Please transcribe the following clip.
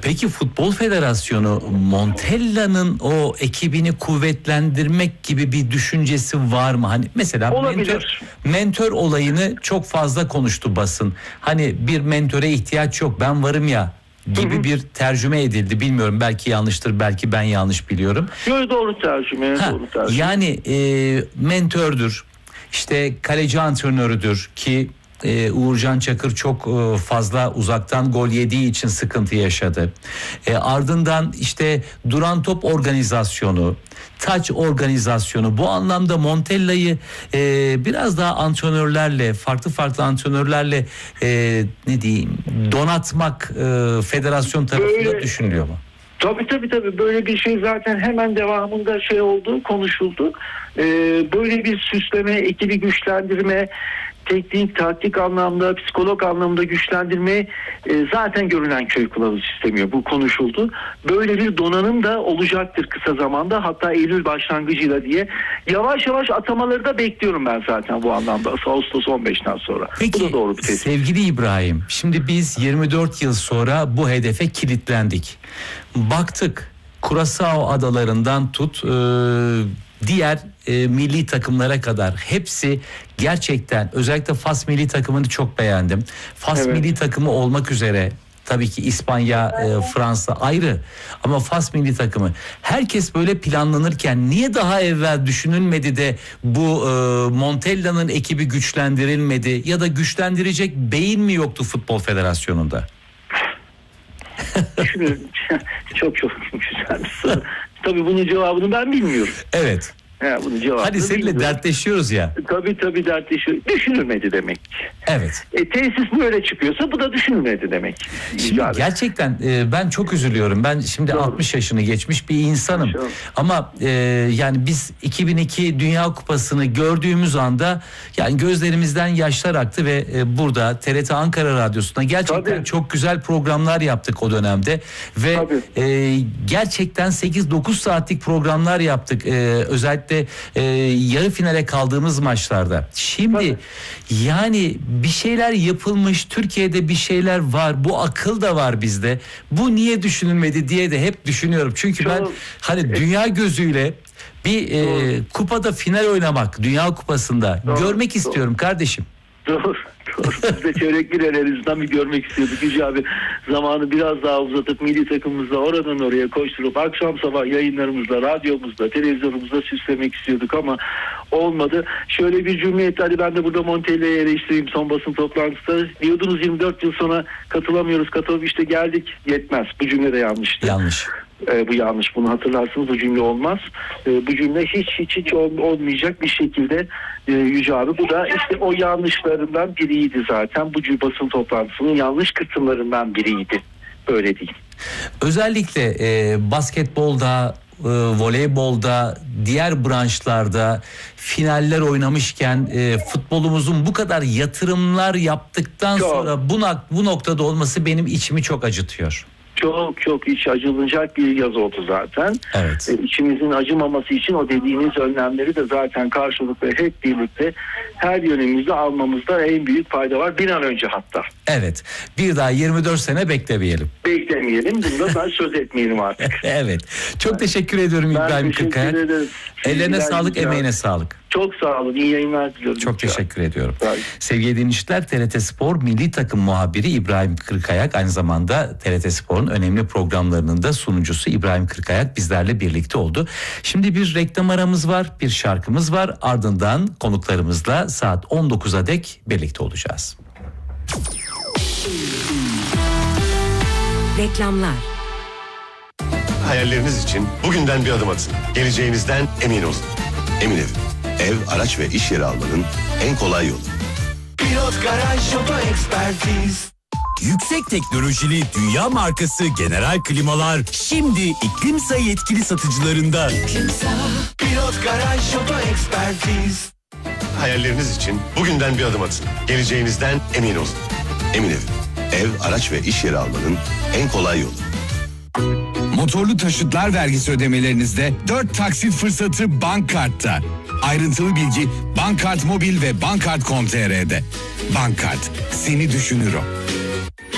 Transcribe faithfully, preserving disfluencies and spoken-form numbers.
Peki Futbol Federasyonu Montella'nın o ekibini kuvvetlendirmek gibi bir düşüncesi var mı? Hani mesela mentor, mentor olayını çok fazla konuştu basın. Hani bir mentöre ihtiyaç yok, ben varım ya gibi hı hı. bir tercüme edildi. Bilmiyorum, belki yanlıştır, belki ben yanlış biliyorum. Yok, doğru tercüme, ha, doğru tercüme. Yani e, mentördür, işte kaleci antrenörüdür ki Ee, Uğurcan Çakır çok e, fazla uzaktan gol yediği için sıkıntı yaşadı. E, ardından işte duran top organizasyonu, taç organizasyonu, bu anlamda Montella'yı e, biraz daha antrenörlerle, farklı farklı antrenörlerle e, ne diyeyim donatmak e, federasyon tarafından Böyle... düşünülüyor mu? Tabii tabii tabii böyle bir şey zaten hemen devamında şey oldu, konuşuldu. Ee, böyle bir süsleme, ekibi güçlendirme, teknik, taktik anlamda, psikolog anlamda güçlendirme e, zaten görünen köy kılavuzu istemiyor. Bu konuşuldu. Böyle bir donanım da olacaktır kısa zamanda. Hatta Eylül başlangıcıyla diye. Yavaş yavaş atamaları da bekliyorum ben zaten bu anlamda. Ağustos on beşten sonra. Peki, bu da doğru bir tespit. Sevgili İbrahim, şimdi biz yirmi dört yıl sonra bu hedefe kilitlendik. Baktık, Curaçao adalarından tut e, diğer e, milli takımlara kadar hepsi gerçekten, özellikle Fas milli takımını çok beğendim. Fas evet. milli takımı olmak üzere tabii ki İspanya, e, Fransa ayrı ama Fas milli takımı, herkes böyle planlanırken niye daha evvel düşünülmedi de bu e, Montella'nın ekibi güçlendirilmedi ya da güçlendirecek beyin mi yoktu Futbol Federasyonu'nda? çok çok güzel bir soru. Tabii bunun cevabını ben bilmiyorum. Evet. Ha, bunun cevabını Hadi seninle bilmiyorum. Dertleşiyoruz ya. Tabii tabii dertleşiyoruz. Düşünülmedi demek. Evet. E, tesis böyle çıkıyorsa bu da düşünülmedi demek. Şimdi Rica gerçekten e, ben çok üzülüyorum. Ben şimdi Doğru. altmış yaşını geçmiş bir insanım. Doğru. Ama e, yani biz iki bin iki Dünya Kupası'nı gördüğümüz anda yani gözlerimizden yaşlar aktı ve e, burada T R T Ankara Radyosu'nda gerçekten tabii. çok güzel programlar yaptık o dönemde ve e, gerçekten sekiz dokuz saatlik programlar yaptık. E, özellikle e, yarı finale kaldığımız maçlarda. Şimdi Tabii. yani bir şeyler yapılmış, Türkiye'de bir şeyler var, bu akıl da var bizde. Bu niye düşünülmedi diye de hep düşünüyorum. Çünkü Çok... ben hani dünya gözüyle bir e, kupada final oynamak, Dünya Kupası'nda Doğru. görmek Doğru. istiyorum kardeşim. Doğru. Doğru. Biz de çeyrek bir elimizden bir görmek istiyorduk. Yüce abi zamanı biraz daha uzatıp milli takımımızla oradan oraya koşturup akşam sabah yayınlarımızda, radyomuzda, televizyonumuzda süslemek istiyorduk ama olmadı. Şöyle bir cümle etti. Hadi ben de burada Montella'yı eleştireyim son basın toplantısında. Diyordunuz yirmi dört yıl sonra katılamıyoruz. Katılıp işte geldik. Yetmez. Bu cümle de yanlıştı. Yanlış. Ee, bu yanlış, bunu hatırlarsınız, bu cümle olmaz. Ee, bu cümle hiç hiç hiç ol, olmayacak bir şekilde e, Yüce abi. Bu da işte o yanlışlarından biriydi zaten. Bu basın toplantısının yanlış kısımlarından biriydi. Öyle değil. Özellikle e, basketbolda, e, voleybolda, diğer branşlarda finaller oynamışken e, futbolumuzun bu kadar yatırımlar yaptıktan çok. sonra bu, bu noktada olması benim içimi çok acıtıyor. Çok çok iç acılacak bir yaz oldu zaten. Evet. E, içimizin acımaması için o dediğiniz önlemleri de zaten karşılıklı hep birlikte her yönümüzde almamızda en büyük fayda var. Bir an önce hatta. Evet. Bir daha yirmi dört sene beklemeyelim. Beklemeyelim. Bunda ben söz etmeyelim artık. Evet. Çok ben, teşekkür ediyorum İbrahim Kırkayak. Ellerine sağlık, ya. emeğine sağlık. Çok sağ olun. İyi yayınlar diliyorum. Çok teşekkür ya. ediyorum. Tabii. Sevgili dinleyiciler, T R T Spor Milli Takım muhabiri İbrahim Kırkayak, aynı zamanda T R T Spor'un önemli programlarının da sunucusu İbrahim Kırkayak bizlerle birlikte oldu. Şimdi bir reklam aramız var, bir şarkımız var. Ardından konuklarımızla saat on dokuza dek birlikte olacağız. Reklamlar. Hayalleriniz için bugünden bir adım atın. Geleceğinizden emin olun. Emin Ev. Ev, araç ve iş yeri almanın en kolay yolu. Pilot Garaj Oto Ekspertiz. Yüksek teknolojili dünya markası General Klimalar şimdi İklimsa yetkili satıcılarında. İklimsa. Pilot Garaj Oto Ekspertiz. Hayalleriniz için bugünden bir adım atın. Geleceğinizden emin olun. Emin Ev. Ev, araç ve iş yeri almanın en kolay yolu. Motorlu taşıtlar vergisi ödemelerinizde dört taksit fırsatı Bankkart'ta. Ayrıntılı bilgi Bankkart Mobil ve Bankkart nokta com nokta tr'de. Bankkart, seni düşünür o.